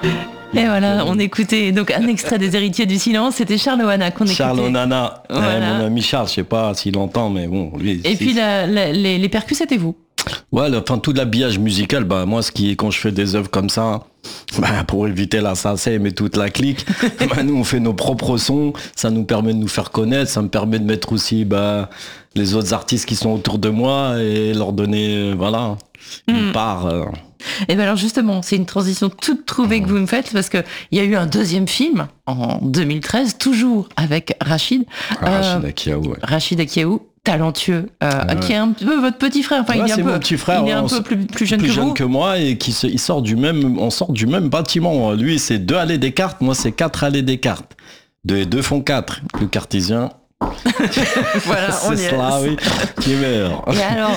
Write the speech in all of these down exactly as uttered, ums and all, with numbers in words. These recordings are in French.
Et voilà, on écoutait donc un extrait des Héritiers du Silence, c'était Charles Oana qu'on écoutait. Charles Onana, Voilà. ouais, mon ami Charles, je sais pas s'il entend, mais bon, lui. Et si- puis la, la- les, les percus, c'était vous. Ouais, le- enfin tout l'habillage musical, bah moi, ce qui est quand je fais des œuvres comme ça, bah, pour éviter la S A C M et toute la clique, bah, nous on fait nos propres sons, ça nous permet de nous faire connaître, ça me permet de mettre aussi bah, les autres artistes qui sont autour de moi et leur donner, euh, voilà, une Mm. part. euh, Et bien alors justement, c'est une transition toute trouvée que vous me faites parce qu'il y a eu un deuxième film en deux mille treize, toujours avec Rachid. Rachid Euh, Akiaou, ouais. Rachid Akiaou, talentueux, euh, Ouais. qui est un peu votre petit frère. Enfin, Ouais, il est un c'est peu, mon petit frère, il est un on peu s- plus, plus jeune plus que jeune vous. que moi et qui se, il sort du même, on sort du même bâtiment. Lui, c'est deux allées Descartes, moi, c'est quatre allées Descartes. Deux, deux font quatre. Le cartésien, Voilà, on c'est y est. cela, oui, qui meurt. Et alors,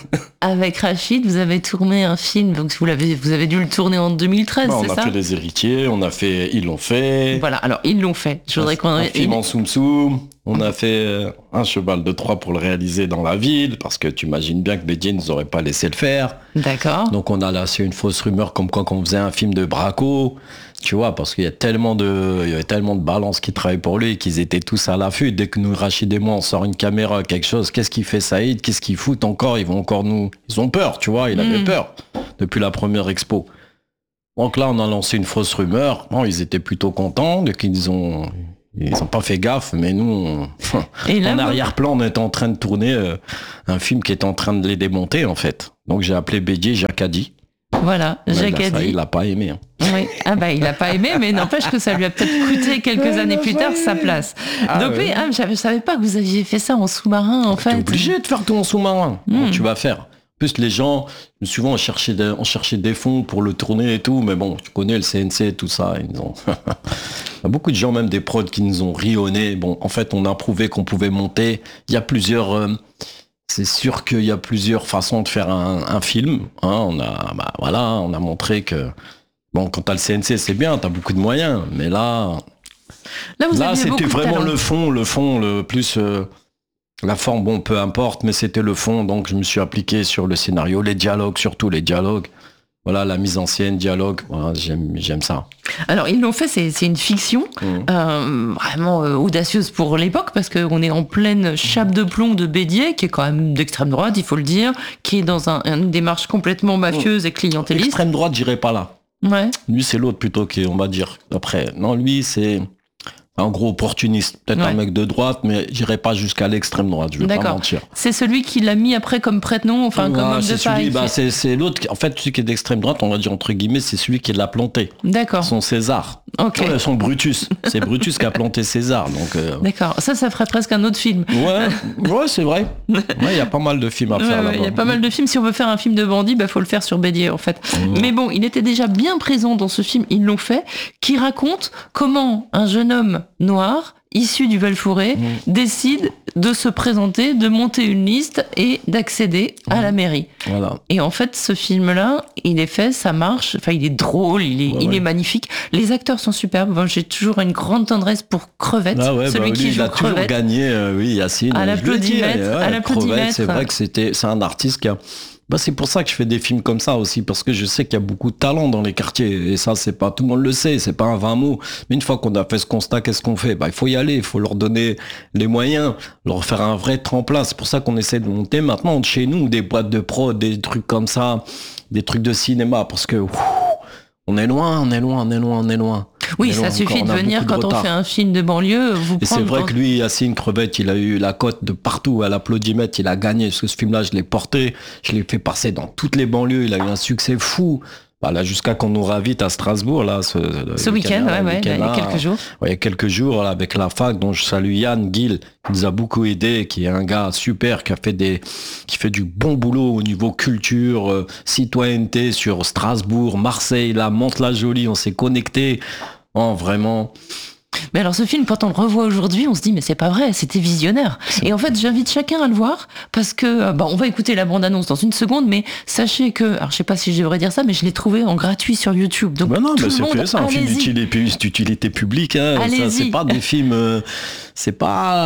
avec Rachid, vous avez tourné un film, donc vous, l'avez, vous avez dû le tourner en deux mille treize, Bah, c'est on a ça fait Les Héritiers, on a fait Ils l'ont fait. Voilà, alors ils l'ont fait. Je voudrais qu'on... Un film en Soum Soum. On a fait euh, un cheval de Troie pour le réaliser dans la ville, parce que tu imagines bien que Bédier nous aurait pas laissé le faire. D'accord. Donc on a lancé une fausse rumeur comme quoi qu'on faisait un film de Braco, tu vois, parce qu'il y a tellement de, il y avait tellement de balances qui travaillaient pour lui qu'ils étaient tous à l'affût. Dès que nous, Rachid et moi, on sort une caméra, quelque chose, qu'est-ce qu'il fait Saïd, qu'est-ce qu'ils foutent encore, ils vont encore nous, ils ont peur, tu vois, il avait Mm. peur depuis la première expo. Donc là, on a lancé une fausse rumeur. Bon, ils étaient plutôt contents, donc ils ont, ils ont pas fait gaffe, mais nous, on, Et là, en vous- arrière-plan, on était en train de tourner euh, un film qui est en train de les démonter, en fait. Donc j'ai appelé Bédier Jacques Addy. Voilà, Ouais, Jacques il a- a ça, dit. il l'a pas aimé. hein. Oui. Ah bah il a pas aimé, mais n'empêche que ça lui a peut-être coûté quelques années plus tard sa place. Ah Donc ouais. oui, ah, je savais pas que vous aviez fait ça en sous-marin en T'es fait. obligé de faire tout en sous-marin. Mm. Comment tu vas faire? En plus, les gens, souvent, on cherchait, des, on cherchait des fonds pour le tourner et tout, mais bon, tu connais le C N C, tout ça. Ils ont... Il y a beaucoup de gens, même des prods, qui nous ont rionné. Bon, en fait, on a prouvé qu'on pouvait monter. Il y a plusieurs... euh, c'est sûr qu'il y a plusieurs façons de faire un, un film. hein. On a, bah, voilà, on a montré que... Bon, quand t'as le C N C, c'est bien, t'as beaucoup de moyens. Mais là, Là, vous là aviez c'était beaucoup de vraiment talent. le fond, le fond, le plus... euh, la forme, bon, peu importe, mais c'était le fond, donc je me suis appliqué sur le scénario, les dialogues, surtout les dialogues. Voilà, la mise en scène, dialogue, voilà, j'aime, j'aime ça. Alors ils l'ont fait, c'est, c'est une fiction Mm. euh, vraiment euh, audacieuse pour l'époque parce qu'on est en pleine chape de plomb de Bédier, qui est quand même d'extrême droite, il faut le dire, qui est dans un, une démarche complètement mafieuse et clientéliste. Extrême droite, j'irai pas là. Ouais. Lui, c'est l'autre plutôt qui, on va dire, après. Non, lui, c'est un gros opportuniste. Peut-être Ouais. un mec de droite, mais j'irai pas jusqu'à l'extrême droite, je vais pas D'accord. mentir. C'est celui qui l'a mis après comme prête-nom, enfin comme Ah, homme c'est de celui, paille. bah, c'est, c'est l'autre, qui- en fait, celui qui est d'extrême droite, on va dire entre guillemets, c'est celui qui l'a planté. D'accord. Son César. Ok. Ouais, son Brutus. C'est Brutus qui a planté César, donc... euh, D'accord. Ça, ça ferait presque un autre film. Ouais, ouais, c'est vrai. Ouais, il y a pas mal de films à Ouais, faire ouais, là-bas. il y a pas mal de films. Si on veut faire un film de bandit, bah faut le faire sur Bédier en fait. Mmh. Mais bon, il était déjà bien présent dans ce film. Ils l'ont fait, qui raconte comment un jeune homme noir issu du Val-Fouré Mmh. décide de se présenter, de monter une liste et d'accéder à Mmh. la mairie. Voilà. Et en fait, ce film-là, il est fait, ça marche. Enfin, il est drôle, il est, Ouais, il ouais. est magnifique. Les acteurs sont superbes. Bon, j'ai toujours une grande tendresse pour Crevette, Ah ouais, celui bah, qui lui, il joue a toujours Crevette. gagné, euh, oui, Yacine. À Je lui ai dit, l'applaudimètre, ouais, à l'applaudimètre. Crevette, c'est vrai que c'était, c'est un artiste qui a... Bah, c'est pour ça que je fais des films comme ça aussi, parce que je sais qu'il y a beaucoup de talent dans les quartiers. Et ça, c'est pas, tout le monde le sait, c'est pas un vingt mots. Mais une fois qu'on a fait ce constat, qu'est-ce qu'on fait? Bah, il faut y aller, il faut leur donner les moyens, leur faire un vrai tremplin. C'est pour ça qu'on essaie de monter maintenant chez nous des boîtes de prod, des trucs comme ça, des trucs de cinéma, parce que, ouf, on est loin, on est loin, on est loin, on est loin. Oui, Mais ça non, suffit encore, de on a venir beaucoup de quand on retard. fait un film de banlieue, vous Et c'est prendre vrai dans- que lui, Yacine Crevette, il a eu la cote de partout à l'applaudimètre, il a gagné. Parce que ce film-là, je l'ai porté, je l'ai fait passer dans toutes les banlieues, il a eu un succès fou. Bah, là, jusqu'à qu'on nous ravite à Strasbourg, là, ce, ce week-end, ouais, ouais, il y a week-end-là. quelques jours. Ouais, il y a quelques jours, là, avec la fac, dont je salue Yann Gill, qui nous a beaucoup aidé, qui est un gars super, qui a fait des, qui fait du bon boulot au niveau culture, euh, citoyenneté sur Strasbourg, Marseille, là, Mantes-la-Jolie, on s'est connecté. Oh, vraiment. Mais alors ce film, quand on le revoit aujourd'hui, on se dit mais c'est pas vrai, c'était visionnaire. Et en fait, j'invite chacun à le voir parce que euh, bah, on va écouter la bande-annonce dans une seconde, mais sachez que, alors je sais pas si je devrais dire ça, mais je l'ai trouvé en gratuit sur YouTube. Donc Bah non, tout bah le c'est monde, fait ça, un film allez-y. d'utilité, d'utilité publique. Hein. Ça, Allez-y. c'est pas des films, euh, c'est pas,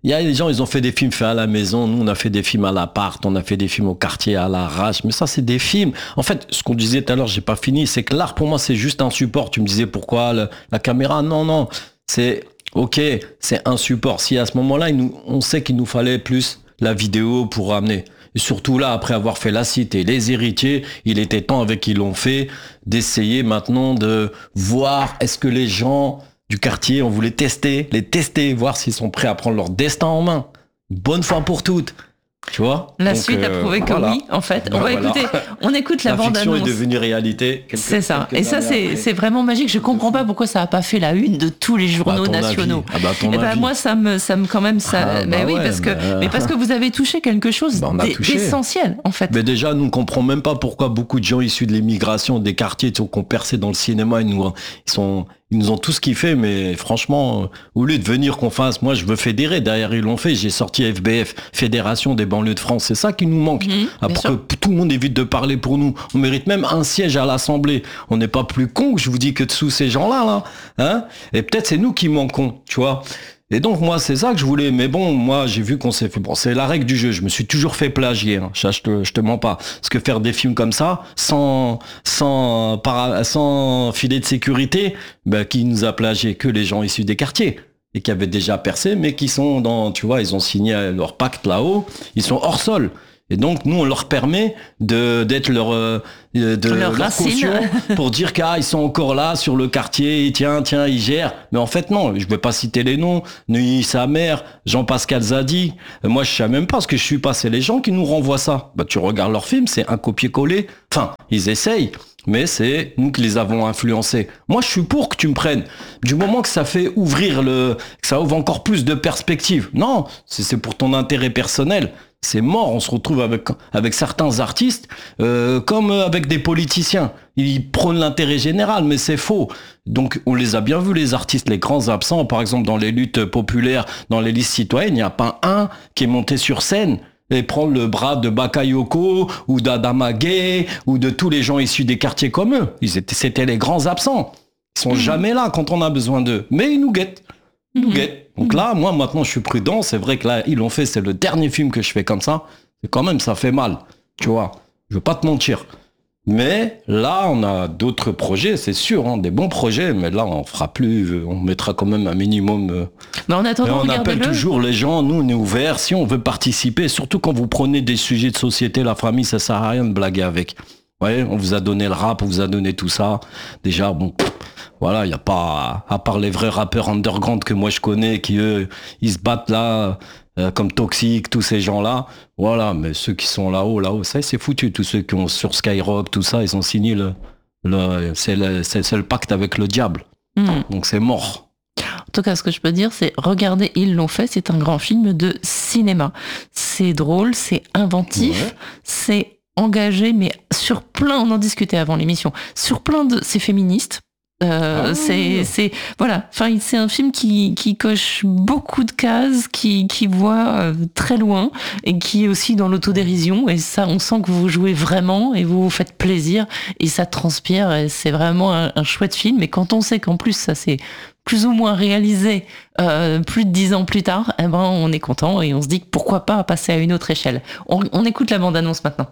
Il y a des gens, ils ont fait des films faits à la maison. Nous, on a fait des films à l'appart, on a fait des films au quartier, à l'arrache. Mais ça, c'est des films. En fait, ce qu'on disait tout à l'heure, j'ai pas fini, c'est que l'art, pour moi, c'est juste un support. Tu me disais pourquoi le, la caméra? Non, non. C'est, ok, c'est un support. Si à ce moment-là, il nous, on sait qu'il nous fallait plus la vidéo pour amener. Et surtout là, après avoir fait La Cité, Les Héritiers, il était temps, avec qui l'ont fait, d'essayer maintenant de voir est-ce que les gens du quartier, on voulait tester, les tester, voir s'ils sont prêts à prendre leur destin en main. Une bonne fois pour toutes. Tu vois? La Donc, suite a prouvé euh, que voilà. oui, en fait. Ben on va voilà. écouter, on écoute la, La bande fiction annonce. est devenue réalité. quelques- C'est ça. quelques Et ça, années c'est, après. c'est vraiment magique. Je comprends pas pourquoi ça a pas fait la une de tous les Bah, journaux ton nationaux. avis. Ah bah, ton Et ben avis. moi, ça me, ça me quand même ça. Ah, mais bah oui, ouais, parce que, bah. mais parce que vous avez touché quelque chose Bah, on a d'e- touché. d'essentiel, en fait. Mais déjà, nous ne comprenons même pas pourquoi beaucoup de gens issus de l'immigration, des quartiers qui ont percé dans le cinéma, ils nous, ils sont, ils nous ont tous kiffé, mais franchement, au lieu de venir qu'on fasse, moi je veux fédérer, derrière ils l'ont fait, j'ai sorti F B F, Fédération des banlieues de France, c'est ça qui nous manque. Mmh, bien Après sûr. que tout le monde évite de parler pour nous, on mérite même un siège à l'Assemblée. On n'est pas plus con, je vous dis, que dessous ces gens-là, là. Hein, et peut-être c'est nous qui manquons, tu vois. Et donc moi c'est ça que je voulais, mais bon moi j'ai vu qu'on s'est fait, bon c'est la règle du jeu, je me suis toujours fait plagier, hein. Ça, je te je te mens pas, parce que faire des films comme ça sans sans para, sans filet de sécurité, ben qui nous a plagié? Que les gens issus des quartiers et qui avaient déjà percé, mais qui sont dans, tu vois, ils ont signé leur pacte là-haut, ils sont hors sol. Et donc, nous, on leur permet de, d'être leur, euh, de, Leur leur racine. caution pour dire qu'ils sont encore là sur le quartier, tiens, tiens, ils gèrent. Mais en fait, non, je vais pas citer les noms, ni sa mère, Jean-Pascal Zadi. Euh, Moi, je sais même pas ce que je suis pas, c'est les gens qui nous renvoient ça. Bah, tu regardes leur film, c'est un copier-coller. Enfin, ils essayent. Mais c'est nous qui les avons influencés. Moi, je suis pour que tu me prennes. Du moment que ça fait ouvrir le, que ça ouvre encore plus de perspectives. Non, c'est, c'est pour ton intérêt personnel. C'est mort, on se retrouve avec, avec certains artistes euh, comme avec des politiciens. Ils prônent l'intérêt général, mais c'est faux. Donc on les a bien vus, les artistes, les grands absents, par exemple dans les luttes populaires, dans les listes citoyennes, il n'y a pas un qui est monté sur scène et prendre le bras de Bakayoko ou d'Adama Gaye ou de tous les gens issus des quartiers comme eux. Ils étaient, c'était les grands absents. Ils sont mmh. jamais là quand on a besoin d'eux. Mais ils nous guettent. Ils nous mmh. guettent. Donc là, moi, maintenant, je suis prudent. C'est vrai que là, ils l'ont fait. C'est le dernier film que je fais comme ça. C'est quand même, ça fait mal. Tu vois. Je veux pas te mentir. Mais là, on a d'autres projets, c'est sûr, hein, des bons projets. Mais là, on fera plus. On mettra quand même un minimum. Euh, mais en attendant, on appelle regardez-le. toujours les gens. Nous, on est ouverts. Si on veut participer, surtout quand vous prenez des sujets de société, la famille, ça sert à rien de blaguer avec. Vous voyez, on vous a donné le rap, on vous a donné tout ça. Déjà, bon. Voilà, il n'y a pas, à part les vrais rappeurs underground que moi je connais, qui eux, ils se battent là, euh, comme Toxic, tous ces gens-là. Voilà, mais ceux qui sont là-haut, là-haut, ça c'est foutu. Tous ceux qui ont sur Skyrock, tout ça, ils ont signé le, le, c'est le, c'est, c'est le pacte avec le diable. Mmh. Donc c'est mort. En tout cas, ce que je peux dire, c'est regardez, ils l'ont fait, c'est un grand film de cinéma. C'est drôle, c'est inventif, ouais. c'est engagé, mais sur plein, on en discutait avant l'émission, sur plein de, c'est féministe. Euh, ah, c'est, c'est, voilà. Enfin, c'est un film qui, qui coche beaucoup de cases, qui, qui voit euh, très loin et qui est aussi dans l'autodérision. Et ça, on sent que vous jouez vraiment et vous vous faites plaisir et ça transpire. Et c'est vraiment un, un chouette film. Et quand on sait qu'en plus, ça s'est plus ou moins réalisé euh, plus de dix ans plus tard, eh ben, on est content et on se dit que pourquoi pas passer à une autre échelle. On, on écoute la bande-annonce maintenant.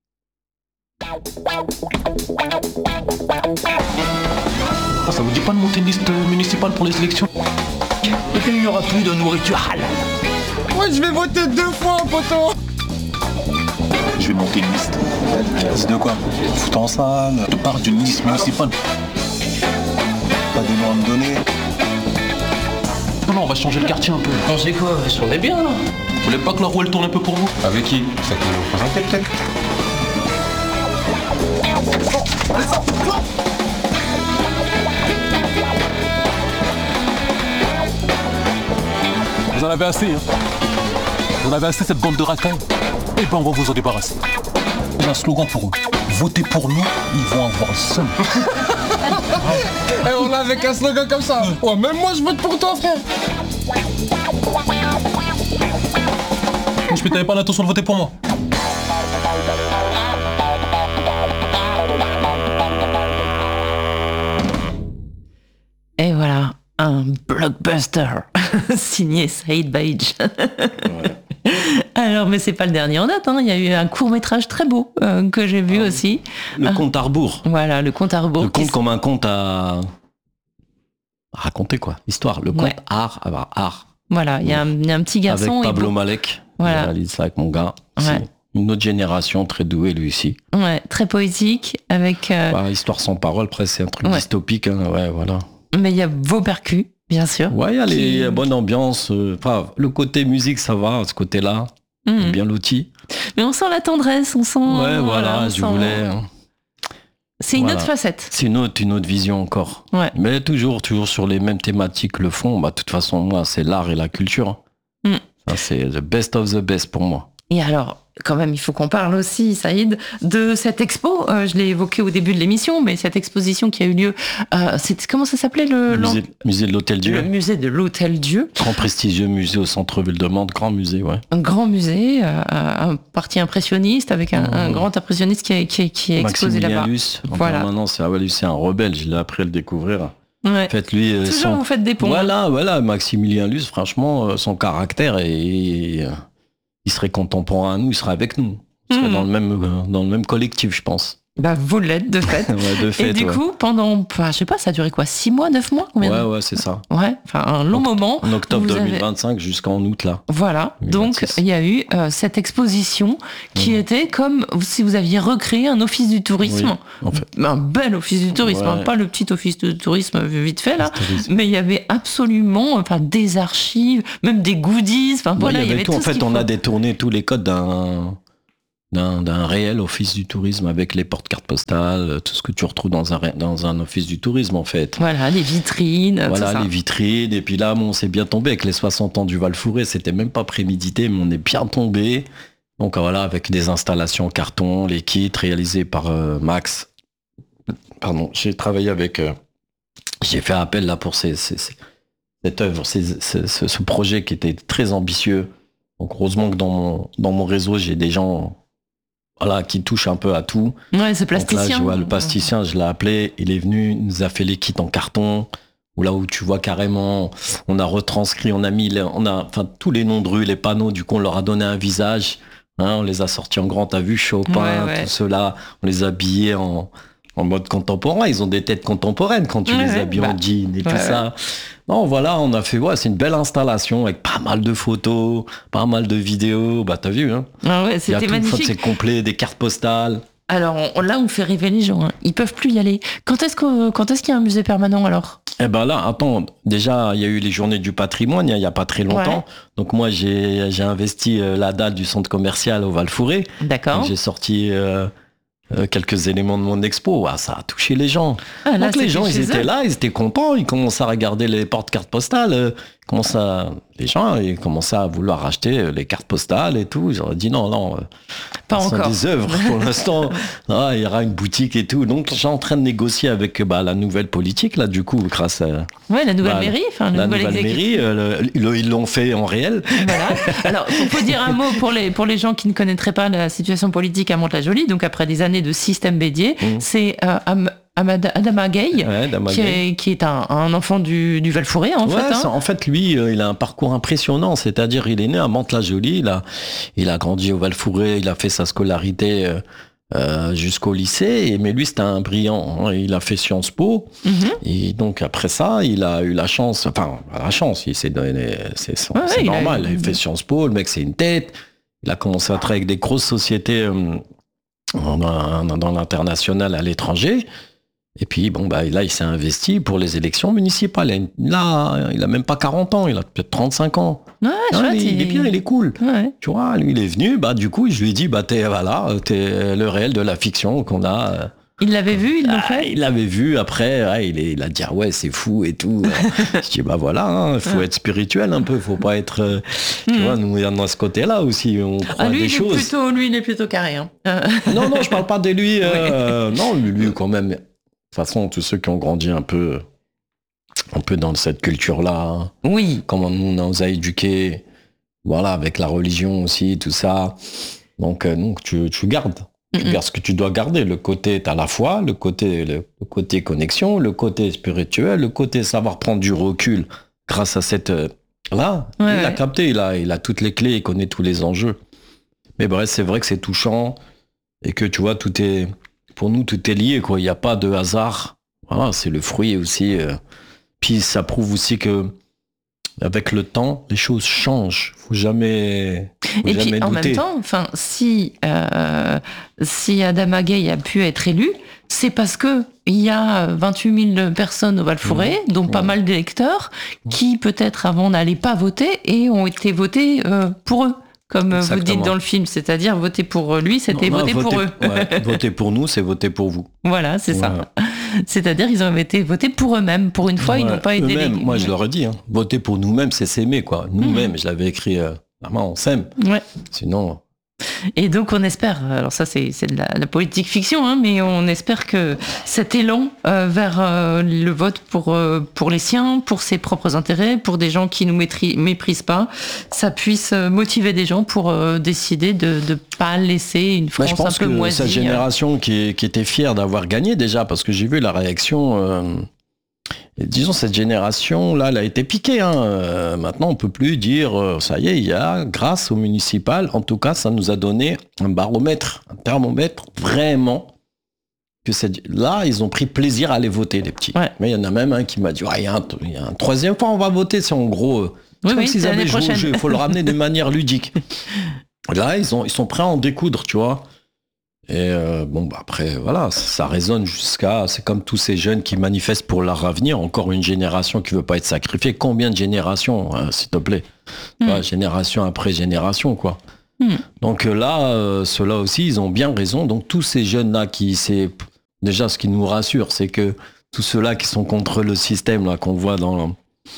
Oh, ça vous dit pas de monter une liste municipale pour les élections? Et qu'il n'y aura plus de nourriture halal. Moi je vais voter deux fois, poteau. Je vais monter une liste. Liste de quoi? Foot en salle. Je parle d'une liste municipale. Pas des noms à me donner. Non, non, on va changer le quartier un peu. Changer quoi? On est bien là. Vous voulez pas que la roue elle tourne un peu pour vous? Avec qui? Ça que vous présentez peut-être. Vous en avez assez, hein. Vous en avez assez, cette bande de racailles. Et ben on va vous en débarrasser. On a un slogan pour eux. Votez pour nous, ils vont avoir le seum. Et on a avec un slogan comme ça. Ouais, même moi je vote pour toi, frère. Je t'avais pas l'intention de voter pour moi. Et voilà, un blockbuster signé Saïd Baïdj. Alors, mais c'est pas le dernier en date, hein. Il y a eu un court-métrage très beau euh, que j'ai vu ah, aussi. Le euh, compte à rebours. Voilà, le compte à rebours. Le compte qui... comme un conte à... à raconter, quoi. Histoire. Le compte ouais. art, art, art. Voilà, il y, y a un petit garçon. Avec Pablo beau... Malek. Voilà. Il réalise ça avec mon gars. Ouais. Une autre génération, très douée lui aussi. Ouais, très poétique, avec... Euh... Bah, histoire sans parole, presque, c'est un truc ouais. dystopique. Hein. Ouais, voilà. Mais il y a vos percus, bien sûr. Ouais, il y a qui... les bonnes ambiances. Euh, enfin, le côté musique, ça va, ce côté-là. Mmh. Bien loti. Mais on sent la tendresse, on sent... Ouais, voilà, voilà je sent... voulais... Hein. C'est une voilà. autre facette. C'est une autre, une autre vision encore. Ouais. Mais toujours, toujours sur les mêmes thématiques, le fond. Bah, de toute façon, moi, c'est l'art et la culture. Mmh. Ça, c'est the best of the best pour moi. Et alors, quand même, il faut qu'on parle aussi, Saïd, de cette expo. Euh, je l'ai évoqué au début de l'émission, mais cette exposition qui a eu lieu, euh, c'est, comment ça s'appelait le, le musée, musée de l'Hôtel-Dieu. Le musée de l'Hôtel-Dieu. Grand prestigieux musée au centre-ville de Mende, grand musée, ouais. Un grand musée, euh, un parti impressionniste avec un, mmh. un grand impressionniste qui est, qui est, qui est exposé là-bas. Luce. Voilà. Maintenant, c'est, ouais, c'est un rebelle, je l'ai appris à le découvrir. Ouais. Faites lui, Toujours son... vous faites des ponts. Voilà, voilà, Maximilien Luce, franchement, son caractère est... il serait contemporain à nous, il serait avec nous. Il serait mmh. dans le même, dans le même collectif, je pense. Bah, vous l'êtes, de fait. ouais, de fait. Et du ouais. coup, pendant, enfin, je sais pas, ça a duré quoi, six mois, neuf mois combien Ouais, ouais, c'est ça. Ouais, enfin, un long en, moment. En octobre deux mille avez... vingt-cinq jusqu'en août, là. Voilà. deux mille vingt-six. Donc, il y a eu euh, cette exposition qui mmh. était comme si vous aviez recréé un office du tourisme. Oui, en fait. Un bel office du tourisme, ouais. hein, pas le petit office de tourisme vite fait, là. Mais il y avait absolument, enfin, des archives, même des goodies. Enfin, voilà, ouais, il y avait, il y avait tout. tout en fait, on faut. a détourné tous les codes d'un. D'un, d'un réel office du tourisme avec les porte-cartes postales, tout ce que tu retrouves dans un, dans un office du tourisme en fait. Voilà, les vitrines. Voilà, tout ça. les vitrines. Et puis là, bon, on s'est bien tombé avec les soixante ans du Val-Fouré. C'était même pas prémédité, mais on est bien tombé. Donc voilà, avec des installations en carton, les kits réalisés par euh, Max. Pardon, j'ai travaillé avec... Euh, j'ai fait appel là pour ces, ces, ces, cette œuvre, ces, ces, ce, ce projet qui était très ambitieux. Donc heureusement que dans mon, dans mon réseau, j'ai des gens... Voilà, qui touche un peu à tout. Ouais, ce plasticien. Donc là, je vois le plasticien, je l'ai appelé, il est venu, il nous a fait les kits en carton, où là où tu vois carrément, on a retranscrit, on a mis, les, on a, enfin, tous les noms de rue, les panneaux, du coup, on leur a donné un visage, hein, on les a sortis en grand, t'as vu, Chopin, ouais, ouais. tout cela, on les a habillés en, en mode contemporain, ils ont des têtes contemporaines quand tu ouais, les habilles ouais, en bah, jean et ouais, tout ouais. ça. Non, voilà, on a fait, ouais, c'est une belle installation avec pas mal de photos, pas mal de vidéos. Bah, t'as vu, hein. Ah ouais, c'était magnifique. C'est complet, des cartes postales. Alors on, là, on fait rêver les gens. Hein. Ils peuvent plus y aller. Quand est-ce que, quand est-ce qu'il y a un musée permanent alors ? Eh ben là, attends. Déjà, il y a eu les Journées du Patrimoine il y, y a pas très longtemps. Ouais. Donc moi, j'ai, j'ai investi euh, la dalle du centre commercial au Val-Fouré. D'accord. Donc, j'ai sorti. Euh, Euh, quelques éléments de mon expo, ah, ça a touché les gens. Ah, là, donc les gens, ils étaient eux. là, ils étaient contents, ils commençaient à regarder les porte-cartes postales, euh, commençaient à... les gens, ils commençaient à vouloir acheter les cartes postales et tout. J'aurais dit non, non, euh, pas ce encore. sont des œuvres pour l'instant. Ah, il y aura une boutique et tout. Donc, j'ai en train de négocier avec bah, la nouvelle politique là, du coup, grâce à. Ouais, la nouvelle bah, mairie, enfin la nouvelle, nouvelle mairie, euh, le, ils l'ont fait en réel. Voilà. Alors, il faut dire un mot pour les pour les gens qui ne connaîtraient pas la situation politique à Mantes-la-Jolie. Donc, après des années de système Bédier, mmh. c'est euh, Am- Amad- Adama Gueye, ouais, Adama qui, Gueye. Est, qui est un, un enfant du, du Val-Fouré, en ouais, fait. Hein. En fait, lui, euh, il a un parcours impressionnant. C'est-à-dire, il est né à Mantes-la-Jolie, il a, il a grandi au Val-Fouré, il a fait sa scolarité euh, euh, jusqu'au lycée. Et, mais lui, c'était un brillant. Hein, il a fait Sciences Po. Mmh. Et donc, après ça, il a eu la chance... Enfin, la chance, il s'est donné, c'est, c'est, ouais, c'est normal. Il a... il a fait Sciences Po, le mec, c'est une tête. Il a commencé à travailler avec des grosses sociétés... Euh, dans l'international à l'étranger. Et puis, bon, bah, là, il s'est investi pour les élections municipales. Là, il a même pas quarante ans, il a peut-être trente-cinq ans. Ouais, non, chouette, il, il est bien, il est cool. Ouais. Tu vois, lui, il est venu, bah, du coup, je lui ai dit, bah, t'es, voilà, t'es le réel de la fiction qu'on a. Il l'avait vu, il l'a ah, fait il l'avait vu, après, ah, il, est, il a dit, ah ouais, c'est fou et tout. Je dis, bah voilà, il hein, faut être spirituel un peu, faut pas être... Euh, tu mmh. vois, nous, il y en a ce côté-là aussi, on croit ah, lui, des il choses. Est plutôt, lui, il est plutôt carré. Hein. non, non, je parle pas de lui. Euh, oui. Non, lui, lui, quand même... De toute façon, tous ceux qui ont grandi un peu, un peu dans cette culture-là, oui. Comment nous, on nous a éduqués, voilà, avec la religion aussi, tout ça. Donc, euh, donc tu, tu gardes. Tu gardes ce que tu dois garder. Le côté, t'as la foi, le côté, le, le côté connexion, le côté spirituel, le côté savoir prendre du recul grâce à cette... Euh, là, Ouais, il ouais. a capté, il a, il a toutes les clés, il connaît tous les enjeux. Mais bref, c'est vrai que c'est touchant et que tu vois, tout est... Pour nous, tout est lié, quoi. Il n'y a pas de hasard. Voilà, c'est le fruit aussi. Euh, puis ça prouve aussi que avec le temps, les choses changent. Faut jamais, faut Et jamais puis en douter. même temps, enfin, si euh, si Adama Gaye a pu être élu, c'est parce que il y a vingt-huit mille personnes au Val-Fouré, Mmh. dont pas Mmh. mal d'électeurs, qui peut-être avant n'allaient pas voter et ont été votés euh, pour eux, comme vous dites Exactement. dans le film, c'est-à-dire voter pour lui, c'était Non, non, voter pour eux. ouais, voter pour nous, c'est voter pour vous. Voilà, c'est Voilà. ça. C'est-à-dire ils ont été votés pour eux-mêmes. Pour une fois, ils Ouais, n'ont pas été eux-mêmes, délégués. moi, je leur ai dit, hein, voter pour nous-mêmes, c'est s'aimer, quoi. Nous-mêmes, je l'avais écrit, euh, vraiment, on s'aime. Ouais. Sinon, Et donc on espère, alors ça c'est, c'est de la, la politique fiction, hein, mais on espère que cet élan euh, vers euh, le vote pour, euh, pour les siens, pour ses propres intérêts, pour des gens qui nous maîtri- méprisent pas, ça puisse euh, motiver des gens pour euh, décider de ne pas laisser une Bah, France je pense un peu que moisie. cette génération qui, qui était fière d'avoir gagné déjà, parce que j'ai vu la réaction, euh, et disons cette génération là, elle a été piquée. Hein. Euh, maintenant, on peut plus dire euh, ça y est, il y a grâce au municipal. En tout cas, ça nous a donné un baromètre, un thermomètre vraiment. Que cette... Là, ils ont pris plaisir à aller voter, les petits. Ouais. Mais il y en a même un qui m'a dit, ouais, il y, a un- il y a un troisième fois, on va voter. C'est en gros, euh, c'est Oui, comme oui, s'ils c'est avaient l'année joué au prochaine. jeu. Il faut le ramener de manière ludique. Là, ils, ont, ils sont prêts à en découdre, tu vois. Et euh, bon, bah après, voilà, ça, ça résonne jusqu'à... C'est comme tous ces jeunes qui manifestent pour leur avenir. Encore une génération qui veut pas être sacrifiée. Combien de générations, hein, s'il te plaît Tu vois, génération après génération, quoi. Mm. Donc euh, là, euh, ceux-là aussi, ils ont bien raison. Donc tous ces jeunes-là qui... C'est... Déjà, ce qui nous rassure, c'est que tous ceux-là qui sont contre le système, là, qu'on voit dans...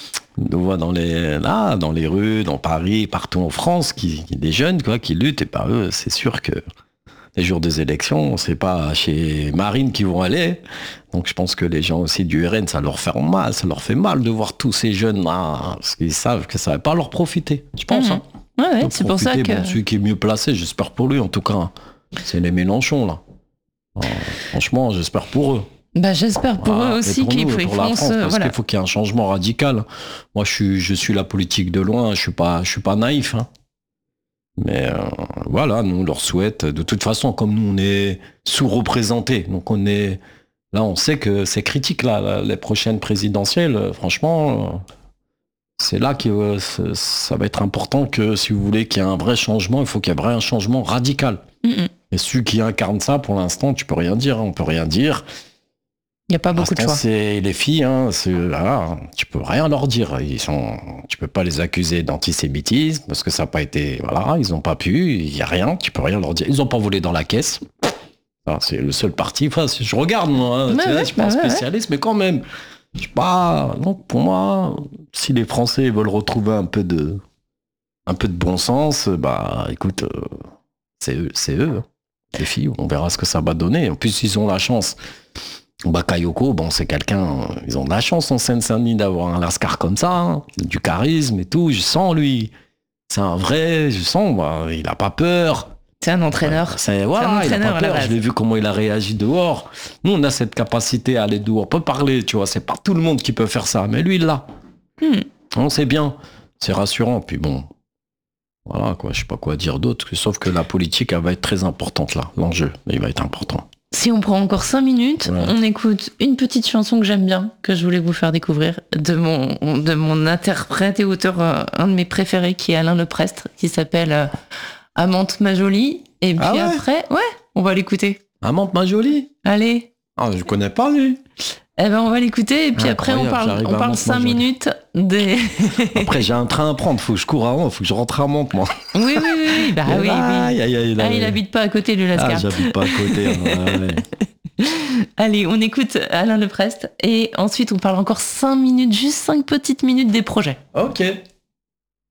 On voit dans les, là, dans les rues, dans Paris, partout en France, qui, qui- des jeunes quoi, qui luttent, et par eux, c'est sûr que les jours des élections, c'est pas chez Marine qu'ils vont aller. Donc je pense que les gens aussi du R N, ça leur fait mal, ça leur fait mal de voir tous ces jeunes-là, parce qu'ils savent que ça va pas leur profiter, je pense. Mhm. Hein. Ouais, ouais, Donc, c'est pour ça profiter, que... bon, celui qui est mieux placé, j'espère pour lui, en tout cas, c'est les Mélenchon, là. Alors, franchement, j'espère pour eux. Bah, j'espère pour Voilà, eux et aussi pour qu'ils nous, ils pour la font France, ce- parce voilà. qu'il faut qu'il y ait un changement radical. Moi, je suis, je suis la politique de loin, je suis pas, je suis pas naïf. Hein. Mais euh, voilà, nous on leur souhaite. De toute façon, comme nous, on est sous-représentés, donc on est là, on sait que c'est critique là, là, les prochaines présidentielles. euh, Franchement, euh, c'est là que euh, c'est- ça va être important que si vous voulez qu'il y ait un vrai changement, il faut qu'il y ait un vrai changement radical. Mhm. Et celui qui incarne ça, pour l'instant, tu peux rien dire. hein, On peut rien dire. Il n'y a pas beaucoup de L'instant, choix. c'est les filles, hein, c'est, là, tu peux rien leur dire. Ils sont, tu peux pas les accuser d'antisémitisme parce que ça n'a pas été, voilà, ils n'ont pas pu, il y a rien, tu peux rien leur dire. Ils n'ont pas volé dans la caisse. Alors, c'est le seul parti. Enfin, c'est- je regarde moi, hein, Ouais, tu sais, ouais, je suis pas bah un ouais, spécialiste, mais quand même, je sais pas. Donc pour moi, si les Français veulent retrouver un peu de, un peu de bon sens, bah écoute, euh, c'est eux, c'est eux, hein, les filles. On verra ce que ça va donner. En plus, ils ont la chance. Bakayoko, bon, c'est quelqu'un, euh, ils ont de la chance en Seine-Saint-Denis d'avoir un Lascar comme ça, hein, du charisme et tout. Je sens lui, c'est un vrai, je sens, bah, il a pas peur. C'est un entraîneur. C'est voilà, un il a entraîneur pas à la peur. base. Je l'ai vu comment il a réagi dehors. Nous, on a cette capacité à aller dehors, on peut parler, tu vois. C'est pas tout le monde qui peut faire ça, mais lui, il l'a. Hmm. On sait bien, c'est rassurant. Puis bon, voilà quoi, je sais pas quoi dire d'autre, sauf que la politique, elle va être très importante là. L'enjeu, il va être important. Si on prend encore cinq minutes, Ouais. on écoute une petite chanson que j'aime bien, que je voulais vous faire découvrir, de mon, de mon interprète et auteur, euh, un de mes préférés, qui est Alain Leprestre, qui s'appelle euh, Amante ma jolie. Et puis Ah ouais après, ouais, on va l'écouter. Amante ma jolie. Allez. Ah, je connais pas lui. Eh ben, on va l'écouter, et puis après, on Incroyable, parle, j'arrive on à parle Amante ma cinq jolie. minutes des... Après, j'ai un train à prendre, faut que je cours avant, faut que je rentre à Mantes, moi. oui, oui, oui, oui, bah oui, oui. Aïe, aïe, aïe, là, Ah, il ouais. habite pas à côté du Ah, Lascar. j'habite pas à côté. hein, ouais, ouais. Allez, on écoute Alain Leprestre, et ensuite, on parle encore cinq minutes, juste cinq petites minutes des projets. Ok.